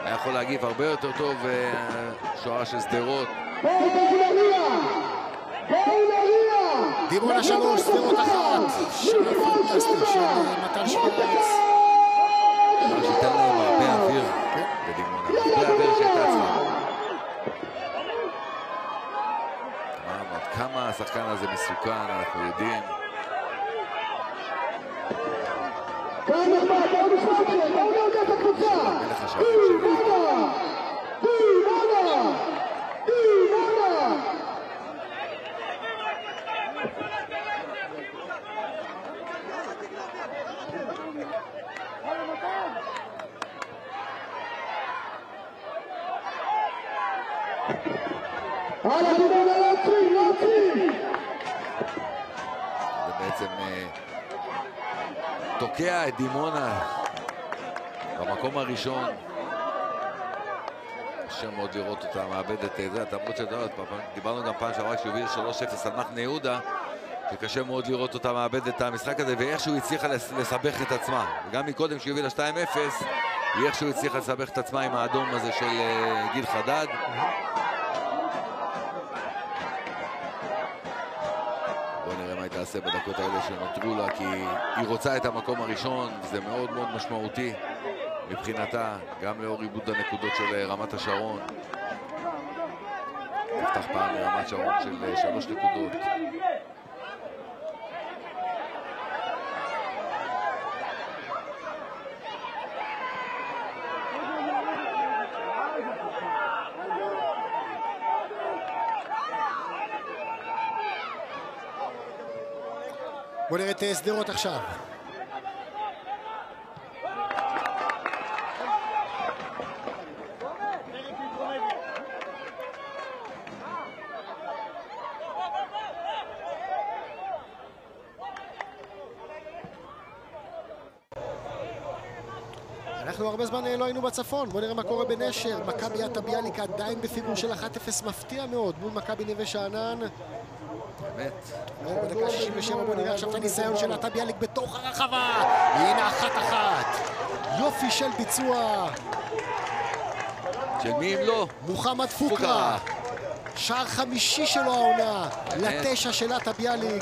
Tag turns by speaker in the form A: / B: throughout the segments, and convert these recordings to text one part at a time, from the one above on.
A: היה יכול להגיב הרבה יותר טוב, שוער של שדרות.
B: דימונה 3, שדרות 1. שער פנטסטי של מתן שוורץ.
A: שייתן להם הרבה אוויר בדימונה. הרבה אוויר שהייתה עצמה. כמה השחקן הזה מסוכן, אנחנו יודעים. מלך השערים שלי. זה בעצם תוקע את דימונה במקום הראשון. קשה מאוד לראות אותה מאבדת את זה, למרות שדיברנו גם פעם שעברה כשהוביל 3-0 על מחנה יהודה, שקשה מאוד לראות אותה מאבדת את המשחק הזה, ואיכשהו הצליחה לסבך את עצמה. וגם מקודם שהיא הובילה 2-0, היא איכשהו הצליחה לסבך את עצמה עם האדום הזה של גיל חדד. בואו נראה מה היא תעשה בדקות האלה שנותרו לה, כי היא רוצה את המקום הראשון, וזה מאוד מאוד משמעותי מבחינתה, גם לאור עיבוד הנקודות של רמת השרון. תפתח פעם לרמת שרון של 3 נקודות.
B: בוא נראה את שדרות עכשיו. אנחנו הרבה זמן לא היינו בצפון. בוא נראה מה קורה בנשר. מכבי עטה ביאליק עדיין בפיגור של 1-0 מפתיע מאוד מול מכבי נווה שאנן.
A: באמת.
B: בדקה 67 בוא נראה עכשיו את הניסיון של עטה ביאליק בתוך הרחבה. הנה 1-1. יופי של ביצוע.
A: של מי אם לא?
B: מוחמד פוקרה. שער חמישי שלו העונה. ל9 של עטה ביאליק.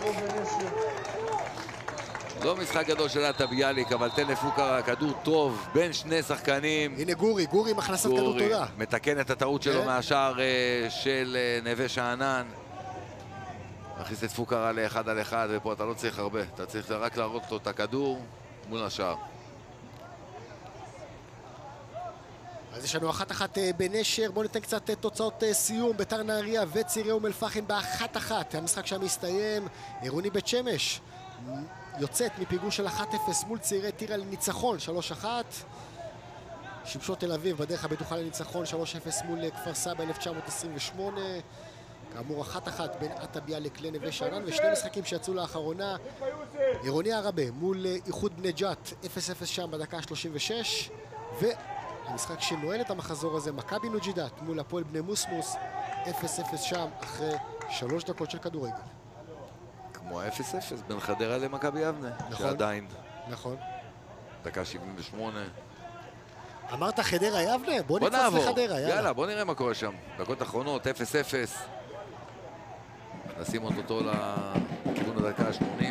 A: לא משחק גדול של עטה ביאליק, אבל תן לפוקרה כדור טוב בין שני שחקנים.
B: הנה גורי עם הכנסת כדור תודה.
A: מתקן את הטעות שלו מהשער של נווה שאנן. מכניס את פוקרה ל1 על 1, ופה אתה לא צריך הרבה, אתה צריך רק להראות לו את הכדור מול השער.
B: אז יש לנו 1-1 בנשר. בואו ניתן קצת תוצאות סיום. ביתר נהריה וצעירי אום אל-פחם ב1-1. המשחק שם מסתיים. עירוני בית שמש יוצאת מפיגור של 1-0 מול צעירי טירה לניצחון 3-1. שמשון תל אביב בדרך הבטוחה לניצחון 3-0 מול כפר סבא 1928. כאמור 1-1 בין עטה ביאליק לנווה שאנן, ושני משחקים שיצאו לאחרונה. עירוני ערבה מול איחוד בני ג'ת 0-0 שם בדקה 36, והמשחק שנועל את המחזור הזה מכבי נוג'ידאת מול הפועל בני מוסמוס 0-0 שם אחרי 3 דקות של כדורגל.
A: כמו 0-0 בין חדרה למכבי יבנה,
B: נכון,
A: שעדיין.
B: נכון.
A: דקה 78.
B: אמרת חדרה יבנה? בוא נקפוץ לחדרה,
A: יאללה, בוא נראה מה קורה שם. דקות אחרונות, 0-0. נשים אותו לכיוון הדקה ה-80.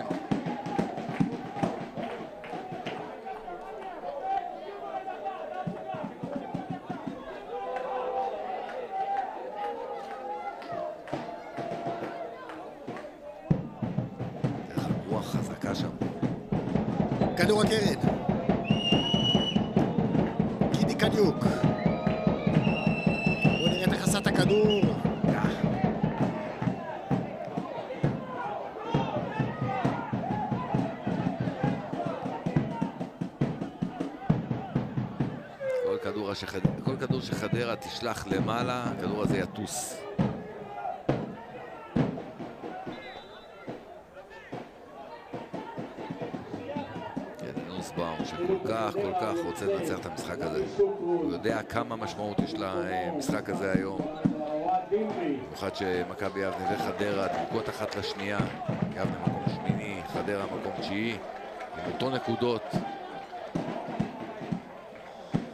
A: רוח חזקה שם.
B: כדור הקרן. גידי קניוק. בוא נראה את הכנסת הכדור.
A: כל כדור שחדרה תשלח למעלה, הכדור הזה יטוס. נוסבאום שכל כך רוצה לנצח את המשחק הזה. הוא יודע כמה משמעות יש למשחק הזה היום. במיוחד שמכבי יבנה וחדרה דבוקות אחת לשנייה. יבנה מקום שמיני, חדרה מקום 9, עם אותו נקודות.